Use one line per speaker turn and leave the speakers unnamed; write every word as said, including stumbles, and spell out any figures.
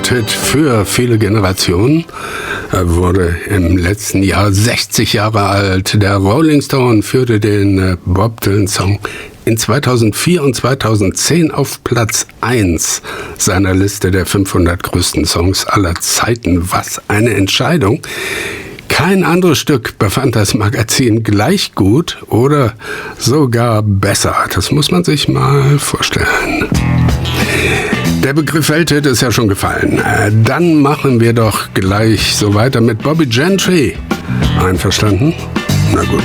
Kulthit für viele Generationen. Er wurde im letzten Jahr sechzig Jahre alt. Der Rolling Stone führte den Bob Dylan-Song in zweitausendvier und zweitausendzehn auf Platz eins seiner Liste der fünfhundert größten Songs aller Zeiten. Was eine Entscheidung! Kein anderes Stück befand das Magazin gleich gut oder sogar besser. Das muss man sich mal vorstellen. Der Begriff Welthit ist ja schon gefallen. Dann machen wir doch gleich so weiter mit Bobby Gentry. Einverstanden? Na gut.